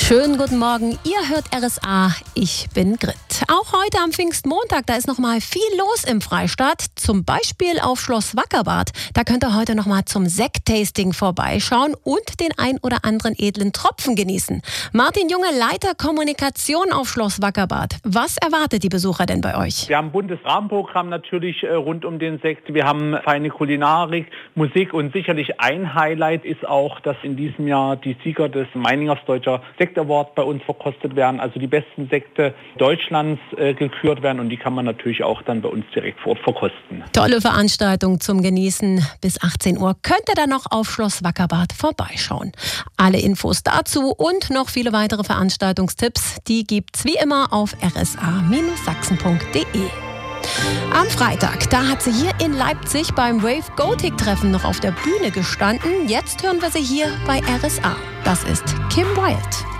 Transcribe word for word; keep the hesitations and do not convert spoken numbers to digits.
Schönen guten Morgen, ihr hört R S A, ich bin Grit. Auch heute am Pfingstmontag, da ist noch mal viel los im Freistaat, zum Beispiel auf Schloss Wackerbarth. Da könnt ihr heute noch mal zum Sekttasting vorbeischauen und den ein oder anderen edlen Tropfen genießen. Martin Junge, Leiter Kommunikation auf Schloss Wackerbarth. Was erwartet die Besucher denn bei euch? Wir haben ein buntes Rahmenprogramm natürlich äh, rund um den Sekt. Wir haben feine Kulinarik, Musik und sicherlich ein Highlight ist auch, dass in diesem Jahr die Sieger des Meiningers Deutscher Sekt Award bei uns verkostet werden. Also die besten Sekte Deutschlands äh, gekürt werden und die kann man natürlich auch dann bei uns direkt vor Ort verkosten. Tolle Veranstaltung zum Genießen. Bis achtzehn Uhr könnt ihr dann noch auf Schloss Wackerbarth vorbeischauen. Alle Infos dazu und noch viele weitere Veranstaltungstipps, die gibt's wie immer auf r s a Bindestrich sachsen punkt de. Am Freitag, da hat sie hier in Leipzig beim Wave Gothic-Treffen noch auf der Bühne gestanden. Jetzt hören wir sie hier bei R S A. Das ist Kim Wilde.